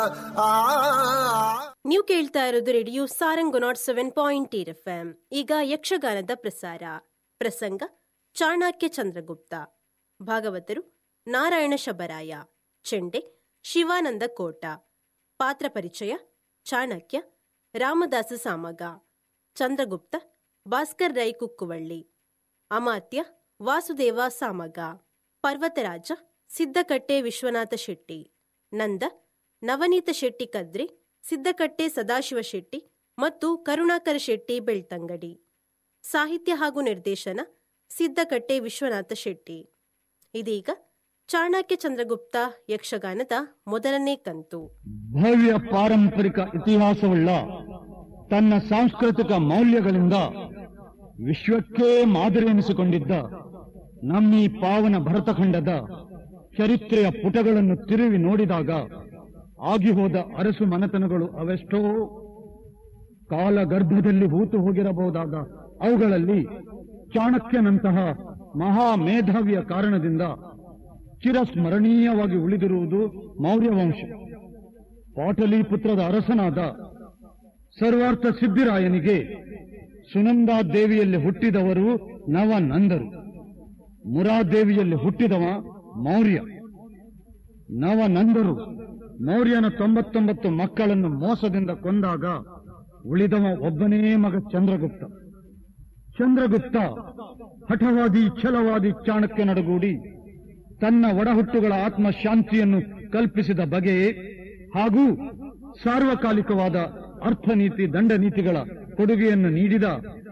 ನೀವು ಕೇಳ್ತಾ ಇರೋದು ರೇಡಿಯೋ ಸಾರಂಗ್ 107.8 FM. ಈಗ ಯಕ್ಷಗಾನದ ಪ್ರಸಂಗ ಚಾಣಕ್ಯ ಚಂದ್ರಗುಪ್ತ. ಭಾಗವತರು ನಾರಾಯಣ ಶಬರಾಯ, ಚೆಂಡೆ ಶಿವಾನಂದ ಕೋಟ. ಪಾತ್ರ ಪರಿಚಯ: ಚಾಣಕ್ಯ ರಾಮದಾಸ ಸಾಮಗ, ಚಂದ್ರಗುಪ್ತ ಭಾಸ್ಕರ್ ರೈ ಕುಕ್ಕುವಳ್ಳಿ, ಅಮಾತ್ಯ ವಾಸುದೇವ ಸಾಮಗ, ಪರ್ವತರಾಜ ಸಿದ್ದಕಟ್ಟೆ ವಿಶ್ವನಾಥ ಶೆಟ್ಟಿ, ನಂದ ನವನೀತ ಶೆಟ್ಟಿ ಕದ್ರಿ, ಸಿದ್ದಕಟ್ಟೆ ಸದಾಶಿವ ಶೆಟ್ಟಿ ಮತ್ತು ಕರುಣಾಕರ ಶೆಟ್ಟಿ ಬೆಳ್ತಂಗಡಿ. ಸಾಹಿತ್ಯ ಹಾಗೂ ನಿರ್ದೇಶನ ಸಿದ್ದಕಟ್ಟೆ ವಿಶ್ವನಾಥ ಶೆಟ್ಟಿ. ಇದೀಗ ಚಾಣಕ್ಯ ಚಂದ್ರಗುಪ್ತ ಯಕ್ಷಗಾನದ ಮೊದಲನೇ ಕಂತು. ಭವ್ಯ ಪಾರಂಪರಿಕ ಇತಿಹಾಸವುಳ್ಳ ತನ್ನ ಸಾಂಸ್ಕೃತಿಕ ಮೌಲ್ಯಗಳಿಂದ ವಿಶ್ವಕ್ಕೇ ಮಾದರಿ ಎನಿಸಿಕೊಂಡಿದ್ದ ನಮ್ಮೀ ಪಾವನ ಭರತಖಂಡದ ಚರಿತ್ರೆಯ ಪುಟಗಳನ್ನು ತಿರುವಿ ನೋಡಿದಾಗ ಆಗಿಹೋದ ಅರಸು ಮನೆತನಗಳು ಅವೆಷ್ಟೋ ಕಾಲಗರ್ಭದಲ್ಲಿ ಹೂತು ಹೋಗಿರಬಹುದಾದ ಅವುಗಳಲ್ಲಿ ಚಾಣಕ್ಯನಂತಹ ಮಹಾ ಮೇಧಾವಿಯ ಕಾರಣದಿಂದ ಚಿರಸ್ಮರಣೀಯವಾಗಿ ಉಳಿದಿರುವುದು ಮೌರ್ಯವಂಶ. ಪಾಟಲಿಪುತ್ರದ ಅರಸನಾದ ಸರ್ವಾರ್ಥ ಸಿದ್ಧಿರಾಯನಿಗೆ ಸುನಂದಾದೇವಿಯಲ್ಲಿ ಹುಟ್ಟಿದವರು ನವನಂದರು, ಮುರಾದೇವಿಯಲ್ಲಿ ಹುಟ್ಟಿದವ ಮೌರ್ಯ. ನವನಂದರು ಮೌರ್ಯನ 99 ಮಕ್ಕಳನ್ನು ಮೋಸದಿಂದ ಕೊಂದಾಗ ಉಳಿದವ ಒಬ್ಬನೇ ಮಗ ಚಂದ್ರಗುಪ್ತ. ಚಂದ್ರಗುಪ್ತ ಹಠವಾದಿ ಛಲವಾದಿ ಚಾಣಕ್ಯನೊಡಗೂಡಿ ತನ್ನ ಒಡಹುಟ್ಟುಗಳ ಆತ್ಮಶಾಂತಿಯನ್ನು ಕಲ್ಪಿಸಿದ ಬಗೆ ಹಾಗೂ ಸಾರ್ವಕಾಲಿಕವಾದ ಅರ್ಥನೀತಿ ದಂಡನೀತಿಗಳ ಕೊಡುಗೆಯನ್ನು ನೀಡಿದ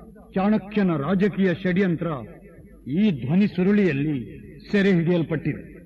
ಚಾಣಕ್ಯನ ರಾಜಕೀಯ ಷಡ್ಯಂತ್ರ ಈ ಧ್ವನಿ ಸುರುಳಿಯಲ್ಲಿ ಸೆರೆ ಹಿಡಿಯಲ್ಪಟ್ಟಿದೆ.